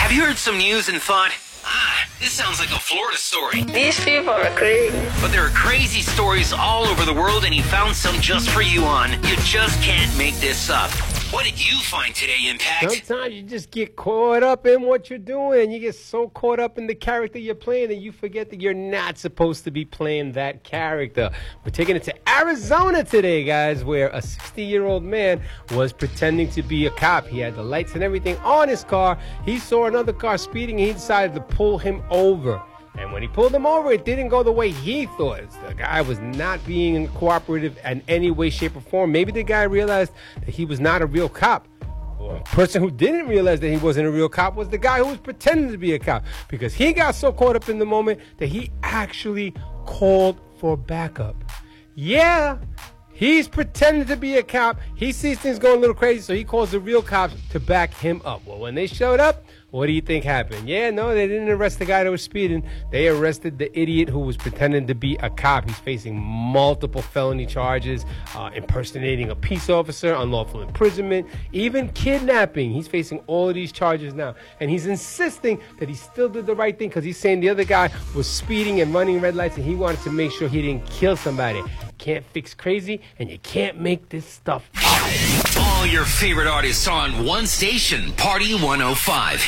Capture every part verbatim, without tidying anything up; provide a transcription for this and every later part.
Have you heard some news and thought, ah, this sounds like a Florida story? These people are crazy. But there are crazy stories all over the world, and he found some just for you on You Just Can't Make This Up. What did you find today, Impact? Sometimes you just get caught up in what you're doing. You get so caught up in the character you're playing that you forget that you're not supposed to be playing that character. We're taking it to Arizona today, guys, where a sixty-year-old man was pretending to be a cop. He had the lights and everything on his car. He saw another car speeding, and he decided to pull him over. And when he pulled him over, it didn't go the way he thought. The guy was not being cooperative in any way, shape, or form. Maybe the guy realized that he was not a real cop. Or a person who didn't realize that he wasn't a real cop was the guy who was pretending to be a cop. Because he got so caught up in the moment that he actually called for backup. Yeah, he's pretending to be a cop. He sees things going a little crazy, so he calls the real cops to back him up. Well, when they showed up, what do you think happened? Yeah, no, they didn't arrest the guy that was speeding. They arrested the idiot who was pretending to be a cop. He's facing multiple felony charges, uh, impersonating a peace officer, unlawful imprisonment, even kidnapping. He's facing all of these charges now. And he's insisting that he still did the right thing because he's saying the other guy was speeding and running red lights, and he wanted to make sure he didn't kill somebody. Can't fix crazy, and you can't make this stuff up. All your favorite artists on one station, Party one oh five.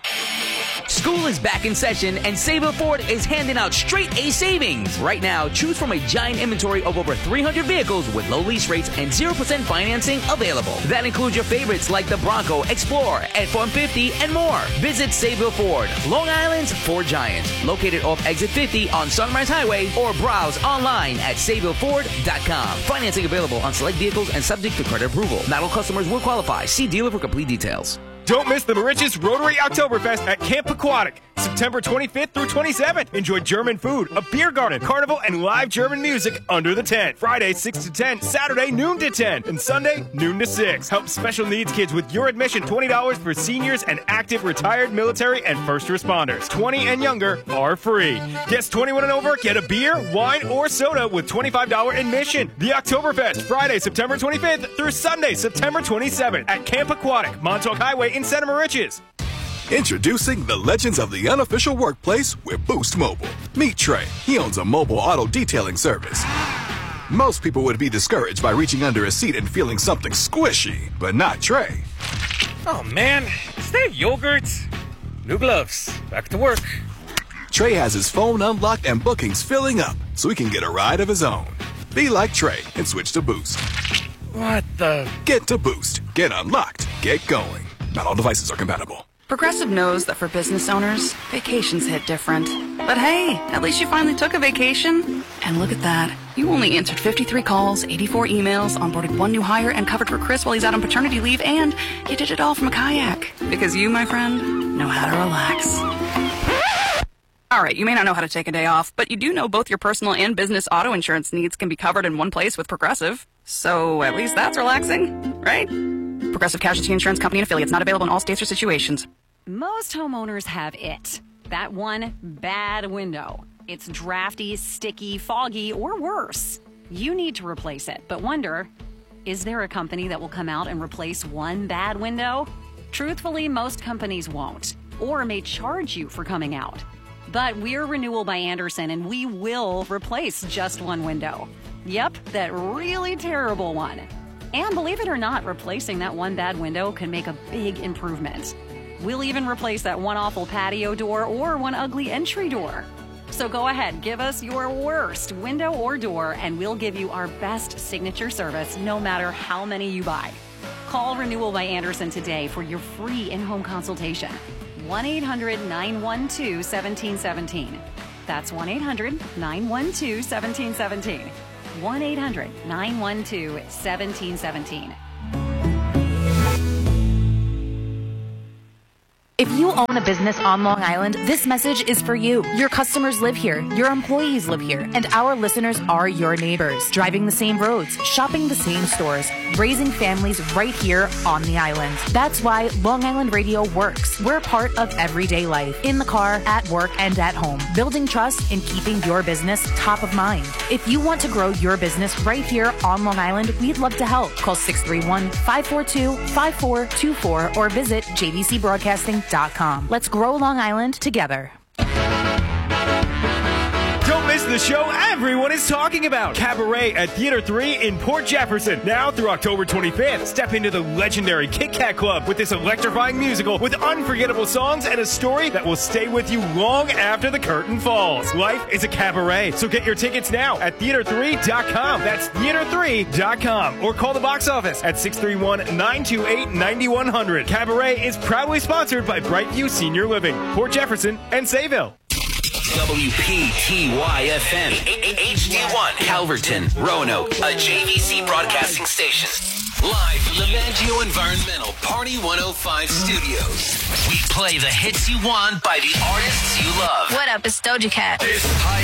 School is back in session, and Sable Ford is handing out straight A savings. Right now, choose from a giant inventory of over three hundred vehicles with low lease rates and zero percent financing available. That includes your favorites like the Bronco, Explorer, F one fifty, and more. Visit Sable Ford, Long Island's Ford Giant, located off Exit fifty on Sunrise Highway, or browse online at sable ford dot com. Financing available on select vehicles and subject to credit approval. Not all customers will qualify. See dealer for complete details. Don't miss the Mauritius Rotary Oktoberfest at Camp Aquatic, September twenty-fifth through twenty-seventh. Enjoy German food, a beer garden, carnival, and live German music under the tent. Friday, six to ten, Saturday, noon to ten, and Sunday, noon to six. Help special needs kids with your admission, twenty dollars for seniors and active retired military and first responders. twenty and younger are free. Guests twenty-one and over get a beer, wine, or soda with twenty-five dollars admission. The Oktoberfest, Friday, September twenty-fifth through Sunday, September twenty-seventh at Camp Aquatic, Montauk Highway in Santa Mauritius. Introducing the legends of the unofficial workplace with Boost Mobile. Meet Trey. He owns a mobile auto detailing service. Most people would be discouraged by reaching under a seat and feeling something squishy, but not Trey. Oh man, is that yogurt? New gloves. Back to work. Trey has his phone unlocked and bookings filling up, so he can get a ride of his own. Be like Trey and switch to Boost. What the? Get to Boost. Get unlocked. Get going. Not all devices are compatible. Progressive knows that for business owners, vacations hit different. But hey, at least you finally took a vacation. And look at that. You only answered fifty-three calls, eighty-four emails, onboarded one new hire, and covered for Chris while he's out on paternity leave, and you did it all from a kayak. Because you, my friend, know how to relax. All right, you may not know how to take a day off, but you do know both your personal and business auto insurance needs can be covered in one place with Progressive. So at least that's relaxing, right? Progressive Casualty Insurance Company and affiliates, not available in all states or situations. Most homeowners have it. That one bad window. It's drafty, sticky, foggy, or worse. You need to replace it, but wonder, is there a company that will come out and replace one bad window? Truthfully, most companies won't, or may charge you for coming out. But we're Renewal by Andersen, and we will replace just one window. Yep, that really terrible one. And believe it or not, replacing that one bad window can make a big improvement. We'll even replace that one awful patio door or one ugly entry door. So go ahead, give us your worst window or door, and we'll give you our best signature service no matter how many you buy. Call Renewal by Andersen today for your free in-home consultation. one eight hundred nine one two one seven one seven. That's one eight hundred nine one two one seven one seven. one eight hundred nine one two one seven one seven. If you own a business on Long Island, this message is for you. Your customers live here, your employees live here, and our listeners are your neighbors, driving the same roads, shopping the same stores, raising families right here on the island. That's why Long Island Radio works. We're part of everyday life, in the car, at work, and at home, building trust and keeping your business top of mind. If you want to grow your business right here on Long Island, we'd love to help. Call six three one, five four two, five four two four or visit j v c broadcasting dot com. Let's grow Long Island together. Don't miss the show everyone is talking about. Cabaret at Theater three in Port Jefferson. Now through October twenty-fifth. Step into the legendary Kit Kat Club with this electrifying musical with unforgettable songs and a story that will stay with you long after the curtain falls. Life is a cabaret, so get your tickets now at theater three dot com. That's theater three dot com. Or call the box office at six three one, nine two eight, nine one zero zero. Cabaret is proudly sponsored by Brightview Senior Living, Port Jefferson, and Sayville. W P T Y F M, H D one, Calverton, Roanoke, a J V C broadcasting station. Live from the Mangio Environmental Party one oh five studios. We play the hits you want by the artists you love. What up, it's Doja Cat.